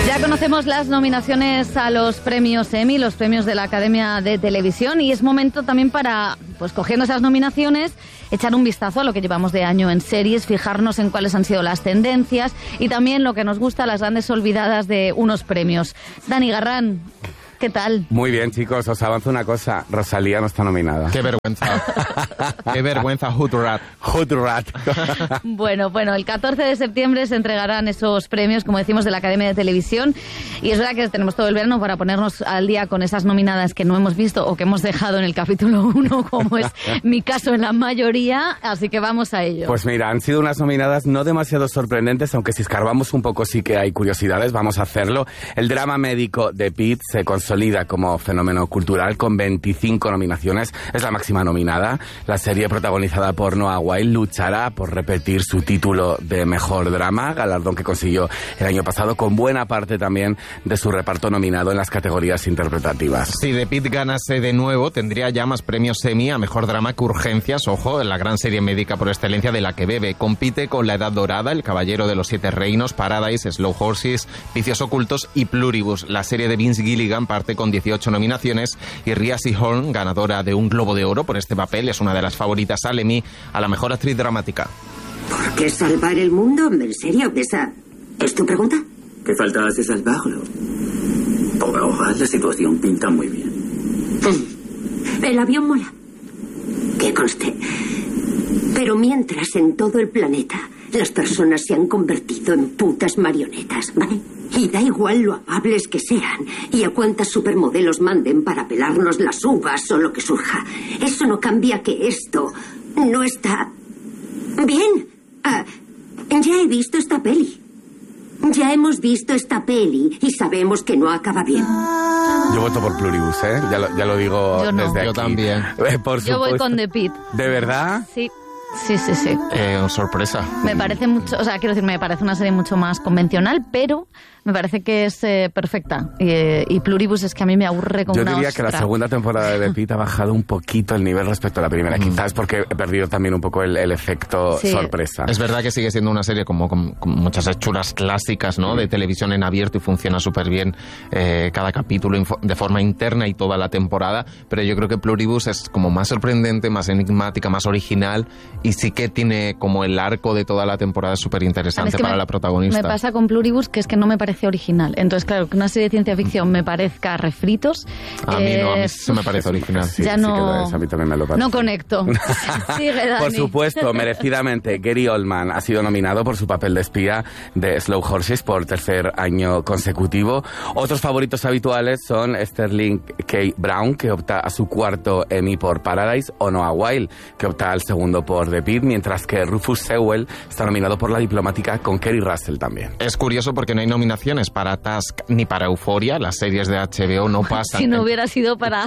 Ya conocemos las nominaciones a los premios Emmy, los premios de la Academia de Televisión, y es momento también para, pues cogiendo esas nominaciones, echar un vistazo a lo que llevamos de año en series, fijarnos en cuáles han sido las tendencias y también lo que nos gusta, las grandes olvidadas de unos premios. Dani Garrán, ¿qué tal? Muy bien, chicos, os avanzo una cosa. Rosalía no está nominada. ¡Qué vergüenza! ¡Qué vergüenza, Hood Rat! Hood Rat. Bueno, el 14 de septiembre se entregarán esos premios, como decimos, de la Academia de Televisión. Y es verdad que tenemos todo el verano para ponernos al día con esas nominadas que no hemos visto o que hemos dejado en el capítulo 1, como es mi caso en la mayoría. Así que vamos a ello. Pues mira, han sido unas nominadas no demasiado sorprendentes, aunque si escarbamos un poco sí que hay curiosidades, vamos a hacerlo. El drama médico de Pitt se consolida como fenómeno cultural con 25 nominaciones. Es la máxima nominada. La serie protagonizada por Noah Wyle luchará por repetir su título de mejor drama, galardón que consiguió el año pasado, con buena parte también de su reparto nominado en las categorías interpretativas. Si The Pitt ganase de nuevo, tendría ya más premios Emmy a mejor drama que Urgencias, ojo, la gran serie médica por excelencia de la que bebe. Compite con La Edad Dorada, El Caballero de los Siete Reinos, Paradise, Slow Horses, Vicios Ocultos y Pluribus. La serie de Vince Gilligan parte con 18 nominaciones y Rhea Seehorn, ganadora de un Globo de Oro por este papel, es una de las favoritas al Emmy a la mejor actriz dramática. ¿Por qué salvar el mundo? ¿En serio? ¿Esa es tu pregunta? ¿Qué falta hace salvarlo? Por ahora la situación pinta muy bien. El avión mola. Que conste. Pero mientras en todo el planeta las personas se han convertido en putas marionetas, ¿vale? Y da igual lo amables que sean y a cuántas supermodelos manden para pelarnos las uvas o lo que surja. Eso no cambia que esto no está bien. Ya he visto esta peli. Ya hemos visto esta peli y sabemos que no acaba bien. Yo voto por Pluribus, ¿eh? Ya lo digo yo no. desde aquí. Yo también. Por Yo voy con The Pitt. ¿De verdad? Sí. Sorpresa. Me parece mucho, o sea, quiero decir, me parece una serie mucho más convencional, pero me parece que es perfecta. Y Pluribus es que a mí me aburre como una Yo diría ostra. que la segunda temporada de The Pitt ha bajado un poquito el nivel respecto a la primera. Quizás porque he perdido también un poco el efecto sorpresa. Es verdad que sigue siendo una serie con muchas hechuras clásicas, ¿no? De televisión en abierto y funciona súper bien cada capítulo de forma interna y toda la temporada, pero yo creo que Pluribus es como más sorprendente, más enigmática, más original y sí que tiene como el arco de toda la temporada súper interesante para la protagonista. Me pasa con Pluribus que es que no me parece original. Entonces, claro, que una serie de ciencia ficción me parezca refritos. A mí se me parece original. Sí, ya sí no, que lo es, a mí también me lo parece. No conecto. Sigue, Dani. Por supuesto, merecidamente, Gary Oldman ha sido nominado por su papel de espía de Slow Horses por tercer año consecutivo. Otros favoritos habituales son Sterling K. Brown, que opta a su cuarto Emmy por Paradise, o Noah Wyle, que opta al segundo por The Pitt, mientras que Rufus Sewell está nominado por La Diplomática con Kerry Russell también. Es curioso porque no hay nominaciones para Task ni para Euphoria. Las series de HBO no pasan. Si no hubiera sido para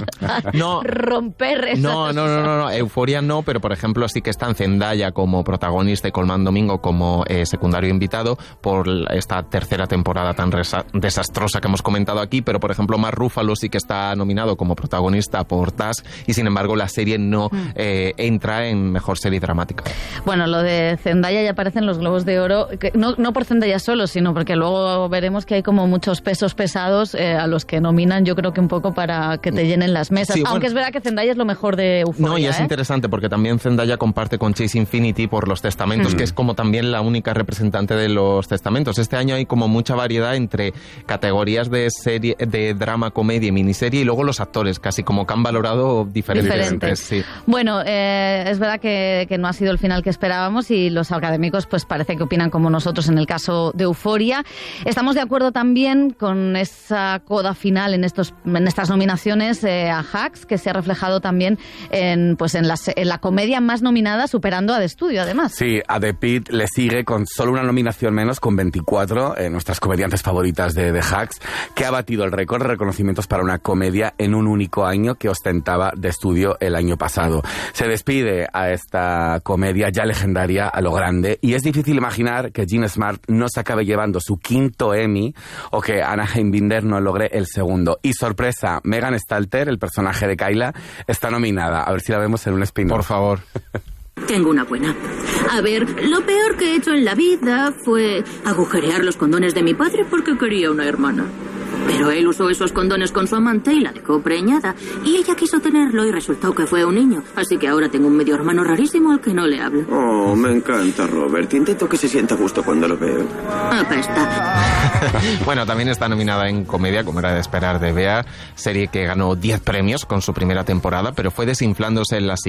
romper esas... No. Euphoria no, pero por ejemplo sí que están Zendaya como protagonista y Colman Domingo como secundario invitado por esta tercera temporada tan desastrosa que hemos comentado aquí, pero por ejemplo Mark Ruffalo sí que está nominado como protagonista por Task y sin embargo la serie no entra en mejor serie dramática. Bueno, lo de Zendaya ya aparece en los Globos de Oro, que no por Zendaya solo, sino porque luego veremos que hay como muchos pesos pesados a los que nominan, yo creo que un poco para que te llenen las mesas. Sí, aunque es verdad que Zendaya es lo mejor de Euphoria. No, y es interesante porque también Zendaya comparte con Chase Infinity por Los Testamentos, que es como también la única representante de Los Testamentos. Este año hay como mucha variedad entre categorías de serie, de drama, comedia y miniserie, y luego los actores, casi como que han valorado diferentes. Sí. Bueno, es verdad que no ha sido el final que esperábamos y los académicos pues parece que opinan como nosotros en el caso de Euphoria. Estamos de acuerdo también con esa coda final en estas nominaciones a Hacks, que se ha reflejado también en la comedia más nominada, superando a The Studio, además. Sí, a The Pitt le sigue con solo una nominación menos, con 24, nuestras comediantes favoritas de Hacks, que ha batido el récord de reconocimientos para una comedia en un único año que ostentaba The Studio el año pasado. Se despide a esta comedia ya legendaria a lo grande, y es difícil imaginar que Jean Smart no se acabe llevando su quinto Emmy o que Anna Heimbinder no logre el segundo. Y sorpresa, Megan Stalter, el personaje de Kyla, está nominada. A ver si la vemos en un spin-off. Por favor. Tengo una buena. A ver, lo peor que he hecho en la vida fue agujerear los condones de mi padre porque quería una hermana. Pero él usó esos condones con su amante y la dejó preñada. Y ella quiso tenerlo y resultó que fue un niño. Así que ahora tengo un medio hermano rarísimo al que no le hablo. Oh, me encanta, Robert. Intento que se sienta justo cuando lo veo. Apesta. Bueno, también está nominada en comedia, como era de esperar de Bea, serie que ganó 10 premios con su primera temporada, pero fue desinflándose en la siguiente.